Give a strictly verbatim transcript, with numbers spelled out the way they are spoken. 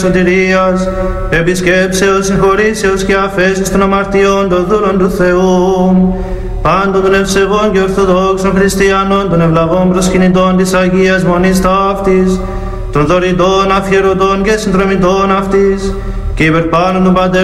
σωτηρίας, επισκέψεως, συγχωρήσεως και αφέσεως των αμαρτιών των δούλων του Θεού, πάντων των ευσεβών και ορθοδόξων χριστιανών, των ευλαβών προσκυνητών της Αγίας Μονής ταύτης, των δωρητών, αφιερωτών και συνδρομητών αυτής, και υπερπάνω των πατέρων